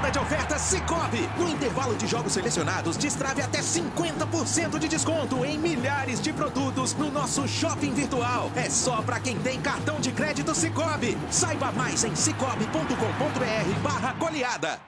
semana de ofertas Sicoob. No intervalo de jogos selecionados, destrave até 50% de desconto em milhares de produtos no nosso shopping virtual. É só para quem tem cartão de crédito Sicoob. Saiba mais em cicobi.com.br/goleada.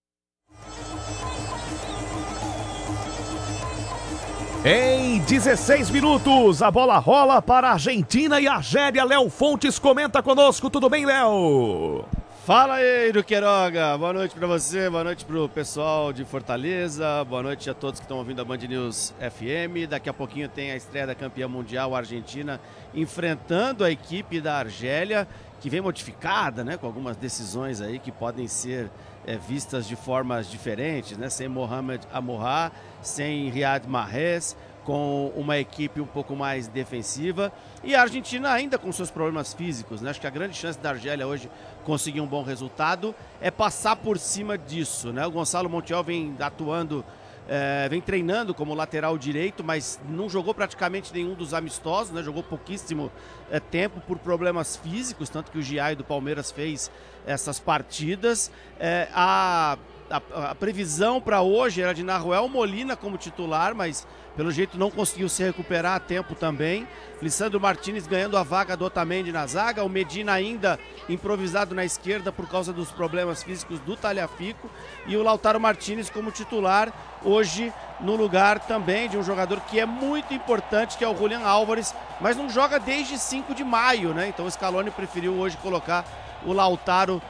Em 16 minutos, a bola rola para a Argentina e a Argélia. Léo Fontes comenta conosco. Tudo bem, Léo? Fala aí, do Queiroga. Boa noite para você, boa noite pro pessoal de Fortaleza, boa noite a todos que estão ouvindo a Band News FM. Daqui a pouquinho tem a estreia da campeã mundial, a Argentina, enfrentando a equipe da Argélia, que vem modificada, né, com algumas decisões aí que podem ser vistas de formas diferentes, né, sem Mohamed Amouha, sem Riyad Mahrez, com uma equipe um pouco mais defensiva, e a Argentina ainda com seus problemas físicos, né? Acho que a grande chance da Argélia hoje conseguir um bom resultado é passar por cima disso, né? O Gonçalo Montiel vem atuando, vem treinando como lateral direito, mas não jogou praticamente nenhum dos amistosos, né? Jogou pouquíssimo tempo por problemas físicos, tanto que o Giai do Palmeiras fez essas partidas. A previsão para hoje era de Nahuel Molina como titular, mas pelo jeito não conseguiu se recuperar a tempo também. Lisandro Martinez ganhando a vaga do Otamendi na zaga, o Medina ainda improvisado na esquerda por causa dos problemas físicos do Tagliafico, e o Lautaro Martinez como titular hoje no lugar também de um jogador que é muito importante, que é o Julián Álvares, mas não joga desde 5 de maio, né? Então o Scaloni preferiu hoje colocar o Lautaro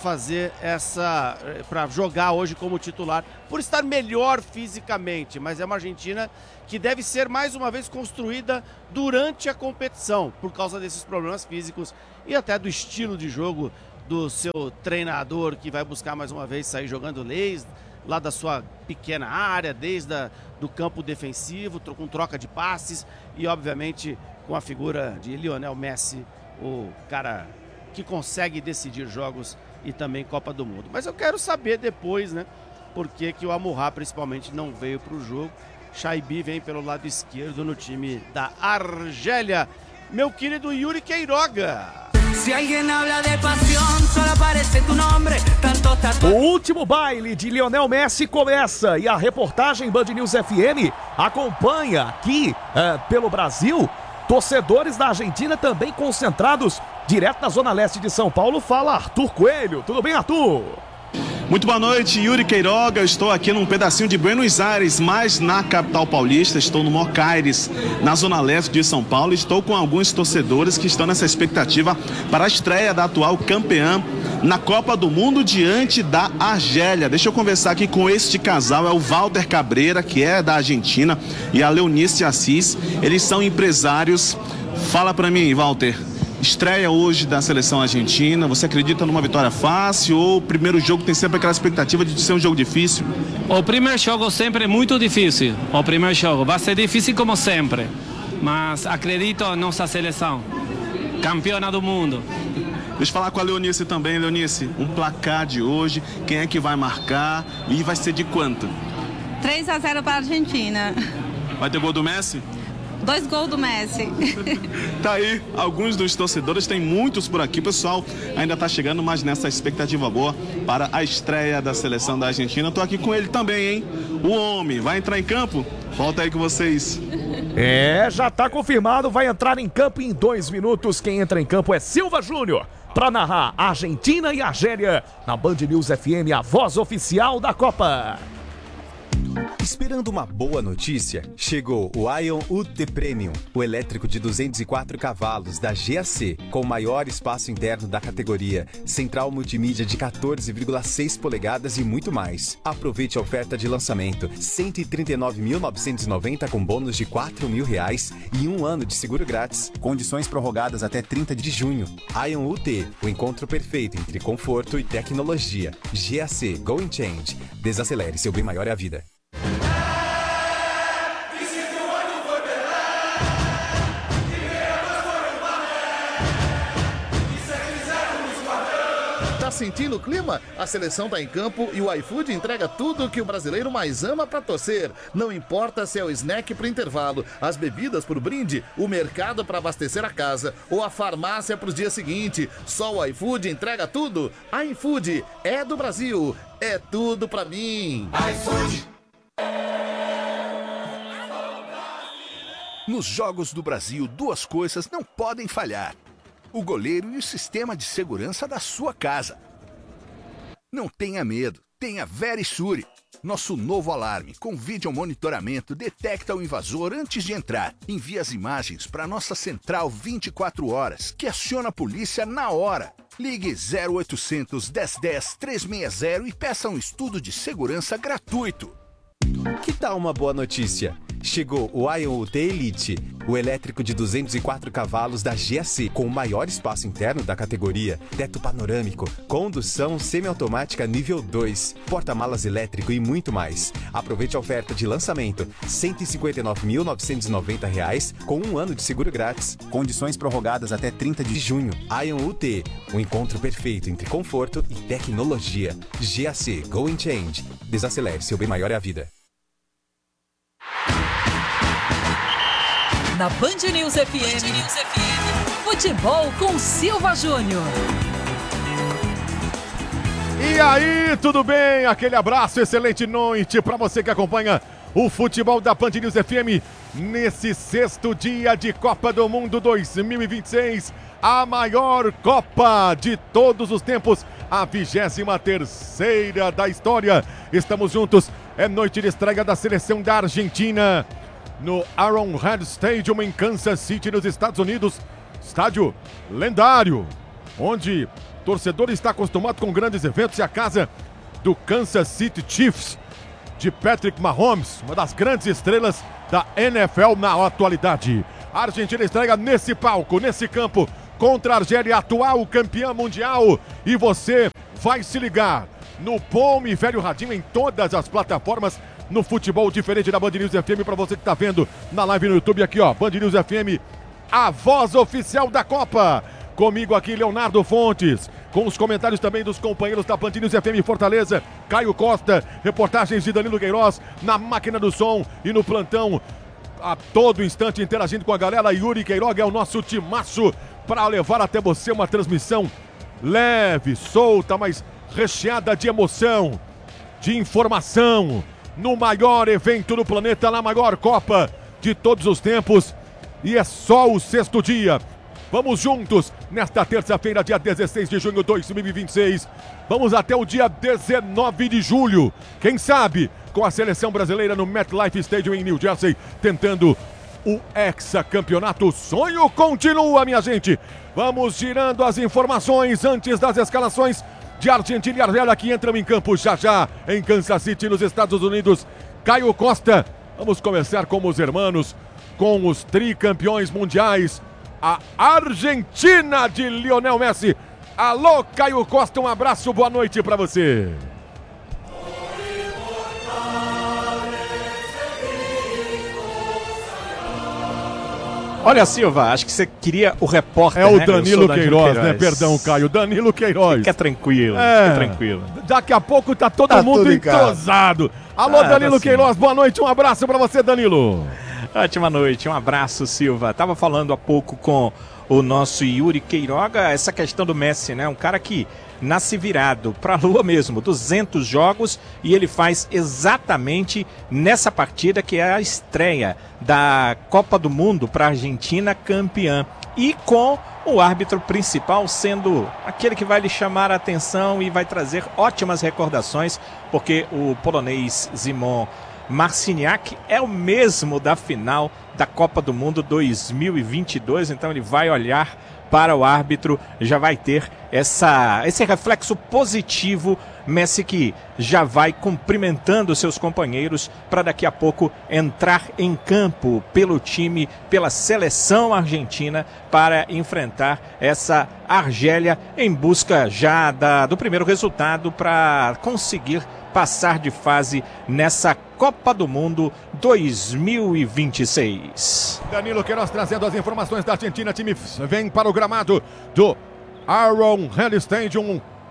para jogar hoje como titular, por estar melhor fisicamente, mas é uma Argentina que deve ser mais uma vez construída durante a competição, por causa desses problemas físicos e até do estilo de jogo do seu treinador, que vai buscar mais uma vez sair jogando lá da sua pequena área, desde do campo defensivo, com troca de passes e obviamente com a figura de Lionel Messi, o cara que consegue decidir jogos e também Copa do Mundo. Mas eu quero saber depois, né, por que o Amouha principalmente não veio para o jogo. Chaibi vem pelo lado esquerdo no time da Argélia. Meu querido Yuri Queiroga. O último baile de Lionel Messi começa e a reportagem Band News FM acompanha aqui pelo Brasil torcedores da Argentina também concentrados direto na Zona Leste de São Paulo. Fala Arthur Coelho. Tudo bem, Arthur? Muito boa noite, Yuri Queiroga. Eu estou aqui num pedacinho de Buenos Aires, mas na capital paulista. Estou no Mocaires, na Zona Leste de São Paulo. Estou com alguns torcedores que estão nessa expectativa para a estreia da atual campeã na Copa do Mundo diante da Argélia. Deixa eu conversar aqui com este casal, é o Walter Cabreira, que é da Argentina, e a Leonice Assis. Eles são empresários. Fala para mim, Walter. Estreia hoje da seleção argentina, você acredita numa vitória fácil ou o primeiro jogo tem sempre aquela expectativa de ser um jogo difícil? O primeiro jogo sempre é muito difícil, o primeiro jogo vai ser difícil como sempre, mas acredito na nossa seleção, campeona do mundo. Deixa eu falar com a Leonice também. Leonice, um placar de hoje, quem é que vai marcar e vai ser de quanto? 3-0 para a Argentina. Vai ter gol do Messi? 2 gols do Messi. Tá aí, alguns dos torcedores, tem muitos por aqui, pessoal ainda tá chegando, mas nessa expectativa boa para a estreia da seleção da Argentina. Eu tô aqui com ele também, hein? O homem vai entrar em campo? Volta aí com vocês. Já tá confirmado, vai entrar em campo em 2 minutos. Quem entra em campo é Silva Júnior, para narrar Argentina e Argélia na Band News FM, a voz oficial da Copa. Esperando uma boa notícia, chegou o Ion UT Premium, o elétrico de 204 cavalos da GAC, com o maior espaço interno da categoria, central multimídia de 14,6 polegadas e muito mais. Aproveite a oferta de lançamento, R$ 139.990 com bônus de R$ 4.000 e 1 ano de seguro grátis. Condições prorrogadas até 30 de junho. Ion UT, o encontro perfeito entre conforto e tecnologia. GAC, Go and Change. Desacelere, seu bem maior é a vida. Tá sentindo o clima? A seleção tá em campo e o iFood entrega tudo que o brasileiro mais ama pra torcer. Não importa se é o snack pro intervalo, as bebidas pro brinde, o mercado pra abastecer a casa ou a farmácia pro dia seguinte. Só o iFood entrega tudo. iFood é do Brasil, é tudo pra mim. iFood. Nos Jogos do Brasil, duas coisas não podem falhar: o goleiro e o sistema de segurança da sua casa. Não tenha medo, tenha Verisure. Nosso novo alarme com vídeo monitoramento detecta o invasor antes de entrar. Envia as imagens para nossa central 24 horas, que aciona a polícia na hora. Ligue 0800 1010 360 e peça um estudo de segurança gratuito. Que tal uma boa notícia? Chegou o Ion UT Elite, o elétrico de 204 cavalos da GAC, com o maior espaço interno da categoria, teto panorâmico, condução semiautomática nível 2, porta-malas elétrico e muito mais. Aproveite a oferta de lançamento, R$ 159.990, com 1 ano de seguro grátis. Condições prorrogadas até 30 de junho. Ion UT, o encontro perfeito entre conforto e tecnologia. GAC, Go and Change. Desacelere, seu bem maior é a vida. Na Band News FM, futebol com Silva Júnior. E aí, tudo bem? Aquele abraço, excelente noite para você que acompanha o futebol da Band News FM nesse sexto dia de Copa do Mundo 2026, a maior Copa de todos os tempos, a 23ª da história. Estamos juntos, é noite de estreia da seleção da Argentina no Arrowhead Stadium em Kansas City, nos Estados Unidos. Estádio lendário, onde o torcedor está acostumado com grandes eventos, e a casa do Kansas City Chiefs, de Patrick Mahomes, uma das grandes estrelas da NFL na atualidade. A Argentina estreia nesse palco, nesse campo, contra a Argélia, atual campeã mundial. E você vai se ligar no bom e velho radinho em todas as plataformas, no futebol diferente da Band News FM, para você que está vendo na live no YouTube aqui, ó, Band News FM, a voz oficial da Copa. Comigo aqui, Leonardo Fontes, com os comentários também dos companheiros da Band News FM Fortaleza, Caio Costa, reportagens de Danilo Queiroz na máquina do som e no plantão, a todo instante interagindo com a galera. Yuri Queiroga é o nosso timaço para levar até você uma transmissão leve, solta, mas recheada de emoção, de informação, no maior evento do planeta, na maior Copa de todos os tempos. E é só o sexto dia. Vamos juntos nesta terça-feira, dia 16 de junho de 2026. Vamos até o dia 19 de julho. Quem sabe com a seleção brasileira no MetLife Stadium em New Jersey, tentando o hexacampeonato. O sonho continua, minha gente. Vamos girando as informações antes das escalações de Argentina e Argélia, que entram em campo já já em Kansas City, nos Estados Unidos. Caio Costa, vamos começar com os hermanos, com os tricampeões mundiais, a Argentina de Lionel Messi. Alô, Caio Costa, um abraço, boa noite para você. Olha, Silva, acho que você queria o repórter, é o Danilo Queiroz, né? Perdão, Caio, Danilo Queiroz. Fica tranquilo, fica tranquilo. Daqui a pouco tá todo mundo entrosado. Alô, Danilo Queiroz, boa noite, um abraço pra você, Danilo. Ótima noite, um abraço, Silva. Tava falando há pouco com o nosso Yuri Queiroga, essa questão do Messi, né? Um cara que nasce virado pra lua mesmo, 200 jogos, e ele faz exatamente nessa partida que é a estreia da Copa do Mundo para a Argentina campeã, e com o árbitro principal sendo aquele que vai lhe chamar a atenção e vai trazer ótimas recordações, porque o polonês Szymon Marciniak é o mesmo da final da Copa do Mundo 2022, então ele vai olhar para o árbitro, já vai ter esse reflexo positivo. Messi que já vai cumprimentando seus companheiros para daqui a pouco entrar em campo pelo time, pela seleção argentina, para enfrentar essa Argélia em busca já do primeiro resultado para conseguir passar de fase nessa Copa do Mundo 2026. Danilo Queiroz trazendo as informações da Argentina. Time vem para o gramado do Arrowhead Stadium,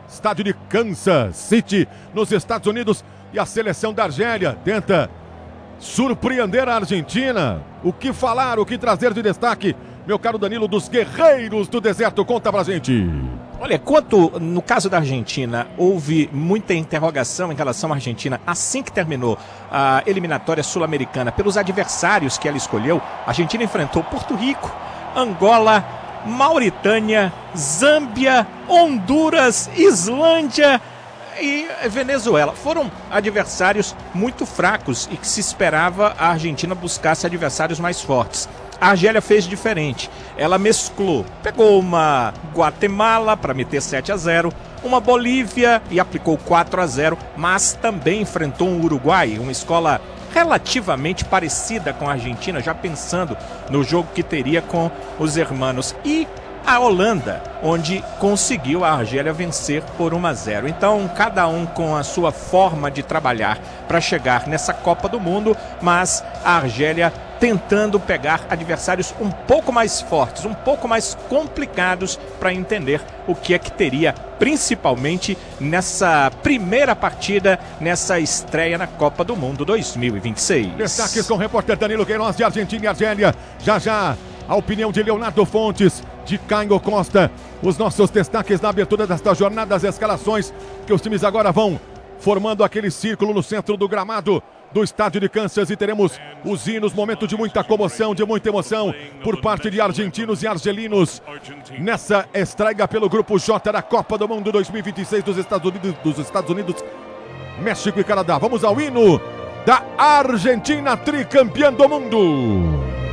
estádio de Kansas City, nos Estados Unidos. E a seleção da Argélia tenta surpreender a Argentina. O que falar, o que trazer de destaque? Meu caro Danilo, dos Guerreiros do Deserto, conta pra gente. Olha, quanto no caso da Argentina, houve muita interrogação em relação à Argentina assim que terminou a eliminatória sul-americana pelos adversários que ela escolheu. A Argentina enfrentou Porto Rico, Angola, Mauritânia, Zâmbia, Honduras, Islândia e Venezuela. Foram adversários muito fracos e que se esperava a Argentina buscasse adversários mais fortes. A Argélia fez diferente, ela mesclou, pegou uma Guatemala para meter 7-0, uma Bolívia e aplicou 4-0, mas também enfrentou um Uruguai, uma escola relativamente parecida com a Argentina, já pensando no jogo que teria com os hermanos, e a Holanda, onde conseguiu a Argélia vencer por 1-0. Então, cada um com a sua forma de trabalhar para chegar nessa Copa do Mundo, mas a Argélia tentando pegar adversários um pouco mais fortes, um pouco mais complicados para entender o que é que teria, principalmente nessa primeira partida, nessa estreia na Copa do Mundo 2026. Destaques com o repórter Danilo Queiroz de Argentina e Argélia. Já, a opinião de Leonardo Fontes, de Caio Costa. Os nossos destaques na abertura desta jornada, as escalações, que os times agora vão formando aquele círculo no centro do gramado do estádio de Kansas, e teremos os hinos, momento de muita comoção, de muita emoção por parte de argentinos e argelinos nessa estreia pelo Grupo J da Copa do Mundo 2026 dos Estados Unidos, México e Canadá. Vamos ao hino da Argentina, tricampeã do mundo.